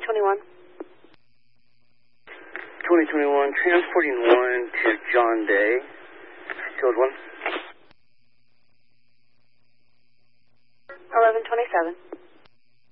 2021. 2021, transporting 1 to John Day. Code 1. 1127.